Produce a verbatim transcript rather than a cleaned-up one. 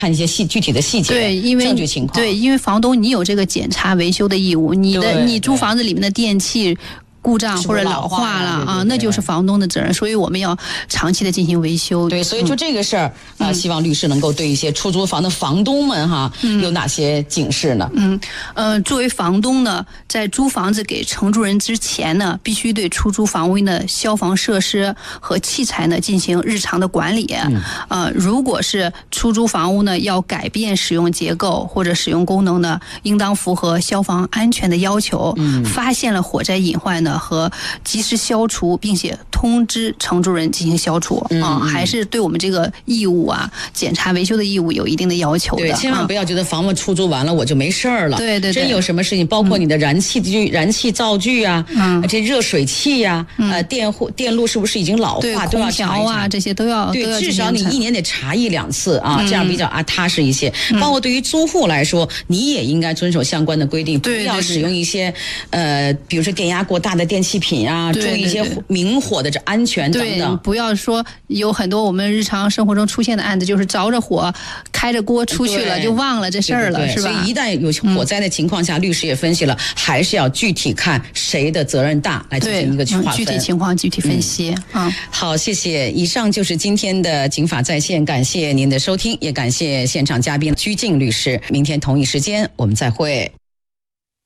看一些细具体的细节， 对，因为证据情况， 对，因为房东你有这个检查维修的义务，你的你租房子里面的电器故障或者老化了啊，那就是房东的责任，所以我们要长期的进行维修。 对，所以就这个事儿啊、嗯呃，希望律师能够对一些出租房的房东们哈，嗯、有哪些警示呢？ 嗯，呃，作为房东呢，在租房子给承租人之前呢，必须对出租房屋的消防设施和器材呢进行日常的管理。嗯、呃，如果是出租房屋呢要改变使用结构或者使用功能呢，应当符合消防安全的要求。嗯，发现了火灾隐患呢，和及时消除，并且通知承租人进行消除。嗯、啊，还是对我们这个义务啊，检查维修的义务有一定的要求的。 对，千万不要觉得房子出租完了我就没事儿了。 对对对， 真有什么事情，包括你的燃气具、嗯、燃气灶具啊，嗯，这热水器呀、啊，嗯、呃，电户电路是不是已经老化，都要查一查啊，这些都要对， 都要至少你一年得查一两次啊，嗯、这样比较啊踏实一些。嗯、包括对于租户来说，你也应该遵守相关的规定， 对对对， 不要使用一些呃，比如说电压过大的电器品啊，注意一些明火的这安全等等。 对，不要说有很多我们日常生活中出现的案子，就是着着火开着锅出去了就忘了这事儿了， 对对对， 是吧？ 所以一旦有火灾的情况下，嗯、律师也分析了，还是要具体看谁的责任大来进行一个划分， 嗯、具体情况具体分析。嗯， 嗯好，谢谢。以上就是今天的警法在线，感谢您的收听，也感谢现场嘉宾居静律师。明天同一时间我们再会。